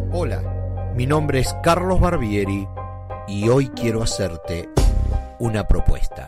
Hola, mi nombre es Carlos Barbieri y hoy quiero hacerte una propuesta.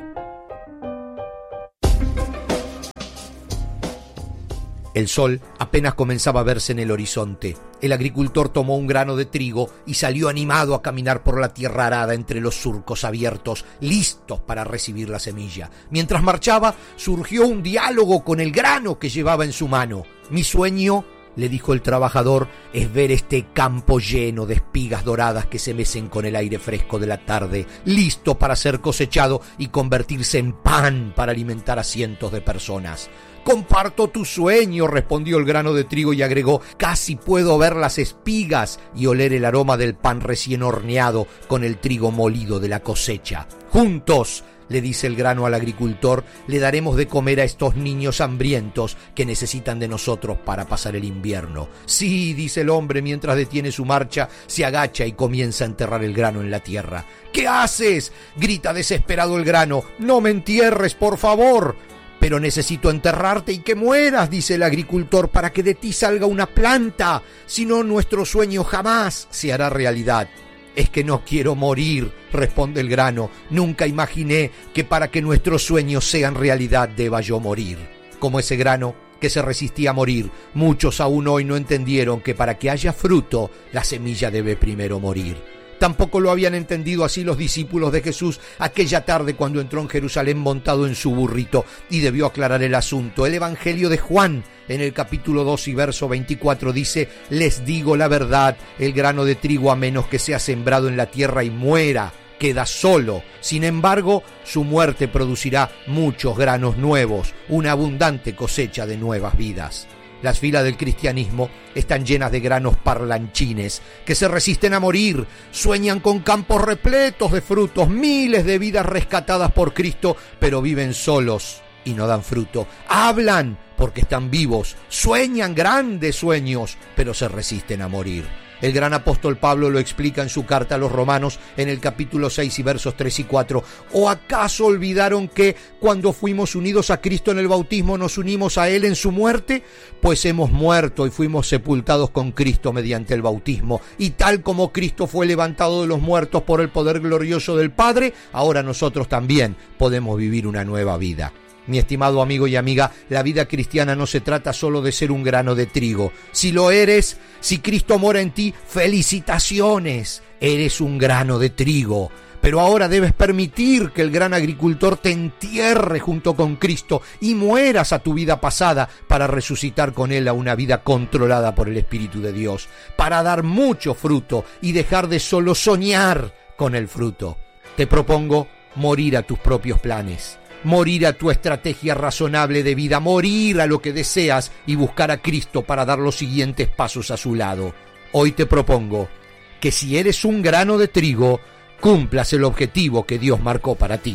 El sol apenas comenzaba a verse en el horizonte. El agricultor tomó un grano de trigo y salió animado a caminar por la tierra arada entre los surcos abiertos, listos para recibir la semilla. Mientras marchaba, surgió un diálogo con el grano que llevaba en su mano. Mi sueño, le dijo el trabajador, es ver este campo lleno de espigas doradas que se mecen con el aire fresco de la tarde, listo para ser cosechado y convertirse en pan para alimentar a cientos de personas. Comparto tu sueño, respondió el grano de trigo y agregó, casi puedo ver las espigas y oler el aroma del pan recién horneado con el trigo molido de la cosecha. Juntos, le dice el grano al agricultor, le daremos de comer a estos niños hambrientos que necesitan de nosotros para pasar el invierno. Sí, dice el hombre mientras detiene su marcha, se agacha y comienza a enterrar el grano en la tierra. ¿Qué haces?, grita desesperado el grano. No me entierres, por favor. Pero necesito enterrarte y que mueras, dice el agricultor, para que de ti salga una planta. Si no, nuestro sueño jamás se hará realidad. Es que no quiero morir, responde el grano. Nunca imaginé que para que nuestros sueños sean realidad deba yo morir. Como ese grano que se resistía a morir, muchos aún hoy no entendieron que para que haya fruto, la semilla debe primero morir. Tampoco lo habían entendido así los discípulos de Jesús aquella tarde cuando entró en Jerusalén montado en su burrito y debió aclarar el asunto. El Evangelio de Juan, en el capítulo 2 y verso 24, dice: les digo la verdad, el grano de trigo, a menos que sea sembrado en la tierra y muera, queda solo. Sin embargo, su muerte producirá muchos granos nuevos, una abundante cosecha de nuevas vidas. Las filas del cristianismo están llenas de granos parlanchines que se resisten a morir, sueñan con campos repletos de frutos, miles de vidas rescatadas por Cristo, pero viven solos y no dan fruto. Hablan porque están vivos, sueñan grandes sueños, pero se resisten a morir. El gran apóstol Pablo lo explica en su carta a los Romanos en el capítulo 6 y versos 3 y 4. ¿O acaso olvidaron que cuando fuimos unidos a Cristo en el bautismo nos unimos a Él en su muerte? Pues hemos muerto y fuimos sepultados con Cristo mediante el bautismo. Y tal como Cristo fue levantado de los muertos por el poder glorioso del Padre, ahora nosotros también podemos vivir una nueva vida. Mi estimado amigo y amiga, la vida cristiana no se trata solo de ser un grano de trigo. Si lo eres, si Cristo mora en ti, felicitaciones, eres un grano de trigo. Pero ahora debes permitir que el gran agricultor te entierre junto con Cristo y mueras a tu vida pasada para resucitar con Él a una vida controlada por el Espíritu de Dios, para dar mucho fruto y dejar de solo soñar con el fruto. Te propongo morir a tus propios planes. Morir a tu estrategia razonable de vida, morir a lo que deseas y buscar a Cristo para dar los siguientes pasos a su lado. Hoy te propongo que si eres un grano de trigo, cumplas el objetivo que Dios marcó para ti.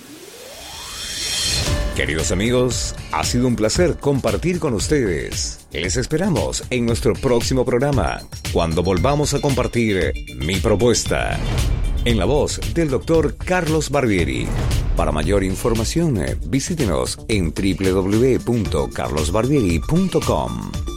Queridos amigos, ha sido un placer compartir con ustedes. Les esperamos en nuestro próximo programa, cuando volvamos a compartir Mi Propuesta, en la voz del Dr. Carlos Barbieri. Para mayor información, visítenos en www.carlosbarbieri.com.